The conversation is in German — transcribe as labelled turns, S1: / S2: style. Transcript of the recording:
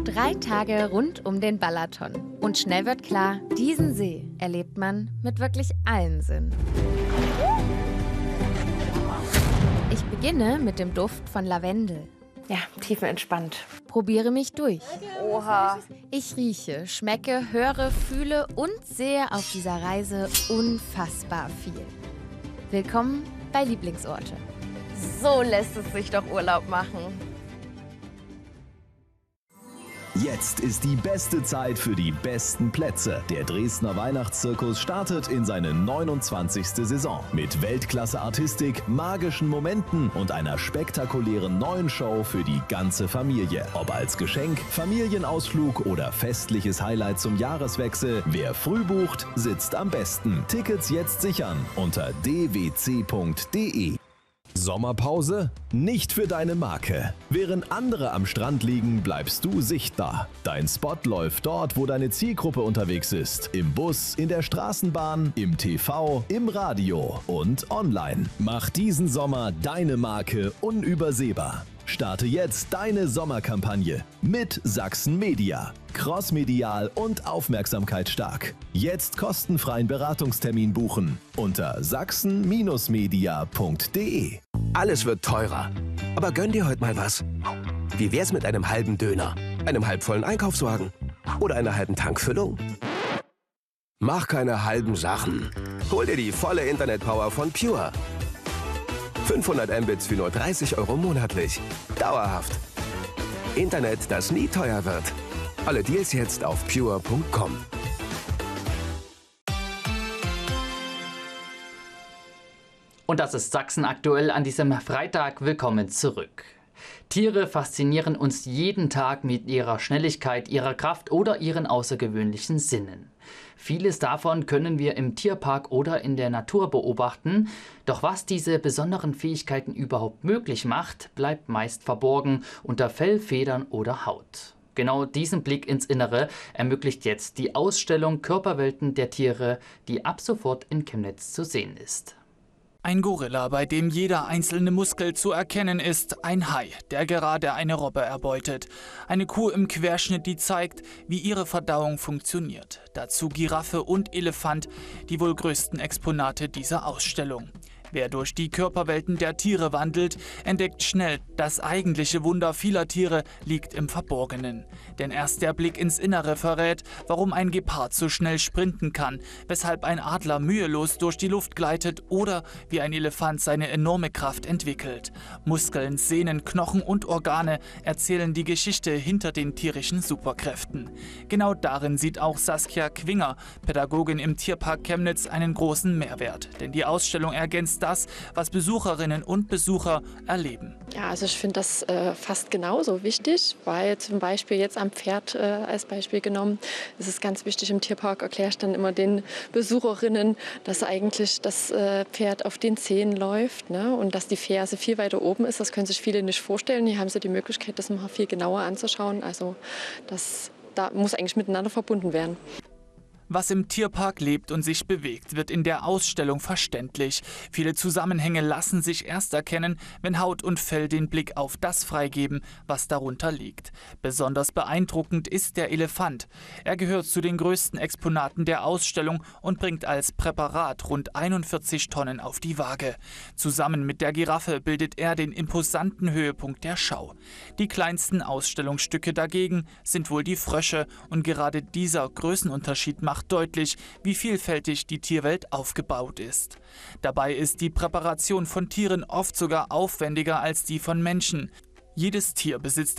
S1: 3 Tage rund um den Balaton. Und schnell wird klar, diesen See erlebt man mit wirklich allen Sinnen. Ich beginne mit dem Duft von Lavendel.
S2: Ja, tiefenentspannt.
S1: Probiere mich durch.
S2: Oha.
S1: Ich rieche, schmecke, höre, fühle und sehe auf dieser Reise unfassbar viel. Willkommen bei Lieblingsorte.
S2: So lässt es sich doch Urlaub machen.
S3: Jetzt ist die beste Zeit für die besten Plätze. Der Dresdner Weihnachtszirkus startet in seine 29. Saison. Mit Weltklasse-Artistik, magischen Momenten und einer spektakulären neuen Show für die ganze Familie. Ob als Geschenk, Familienausflug oder festliches Highlight zum Jahreswechsel, wer früh bucht, sitzt am besten. Tickets jetzt sichern unter dwc.de. Sommerpause? Nicht für deine Marke. Während andere am Strand liegen, bleibst du sichtbar. Dein Spot läuft dort, wo deine Zielgruppe unterwegs ist. Im Bus, in der Straßenbahn, im TV, im Radio und online. Mach diesen Sommer deine Marke unübersehbar. Starte jetzt deine Sommerkampagne mit Sachsen Media. Crossmedial und aufmerksamkeitsstark. Jetzt kostenfreien Beratungstermin buchen unter sachsen-media.de.
S4: Alles wird teurer. Aber gönn dir heute mal was. Wie wär's mit einem halben Döner, einem halbvollen Einkaufswagen oder einer halben Tankfüllung? Mach keine halben Sachen. Hol dir die volle Internetpower von Pure. 500 Mbits für nur 30 € monatlich. Dauerhaft. Internet, das nie teuer wird. Alle Deals jetzt auf pure.com.
S5: Und das ist Sachsen aktuell an diesem Freitag. Willkommen zurück. Tiere faszinieren uns jeden Tag mit ihrer Schnelligkeit, ihrer Kraft oder ihren außergewöhnlichen Sinnen. Vieles davon können wir im Tierpark oder in der Natur beobachten. Doch was diese besonderen Fähigkeiten überhaupt möglich macht, bleibt meist verborgen unter Fell, Federn oder Haut. Genau diesen Blick ins Innere ermöglicht jetzt die Ausstellung Körperwelten der Tiere, die ab sofort in Chemnitz zu sehen ist.
S6: Ein Gorilla, bei dem jeder einzelne Muskel zu erkennen ist, ein Hai, der gerade eine Robbe erbeutet. Eine Kuh im Querschnitt, die zeigt, wie ihre Verdauung funktioniert. Dazu Giraffe und Elefant, die wohl größten Exponate dieser Ausstellung. Wer durch die Körperwelten der Tiere wandelt, entdeckt schnell, das eigentliche Wunder vieler Tiere liegt im Verborgenen. Denn erst der Blick ins Innere verrät, warum ein Gepard so schnell sprinten kann, weshalb ein Adler mühelos durch die Luft gleitet oder wie ein Elefant seine enorme Kraft entwickelt. Muskeln, Sehnen, Knochen und Organe erzählen die Geschichte hinter den tierischen Superkräften. Genau darin sieht auch Saskia Quinger, Pädagogin im Tierpark Chemnitz, einen großen Mehrwert. Denn die Ausstellung ergänzt das, was Besucherinnen und Besucher erleben.
S7: Ja, also ich finde das fast genauso wichtig, weil zum Beispiel jetzt am Pferd als Beispiel genommen, ist es ganz wichtig, im Tierpark erkläre ich dann immer den Besucherinnen, dass eigentlich das Pferd auf den Zähnen läuft, ne? Und dass die Ferse viel weiter oben ist. Das können sich viele nicht vorstellen. Hier haben sie die Möglichkeit, das mal viel genauer anzuschauen. Also da muss eigentlich miteinander verbunden werden.
S6: Was im Tierpark lebt und sich bewegt, wird in der Ausstellung verständlich. Viele Zusammenhänge lassen sich erst erkennen, wenn Haut und Fell den Blick auf das freigeben, was darunter liegt. Besonders beeindruckend ist der Elefant. Er gehört zu den größten Exponaten der Ausstellung und bringt als Präparat rund 41 Tonnen auf die Waage. Zusammen mit der Giraffe bildet er den imposanten Höhepunkt der Schau. Die kleinsten Ausstellungsstücke dagegen sind wohl die Frösche, und gerade dieser Größenunterschied macht deutlich, wie vielfältig die Tierwelt aufgebaut ist. Dabei ist die Präparation von Tieren oft sogar aufwendiger als die von Menschen. Jedes Tier besitzt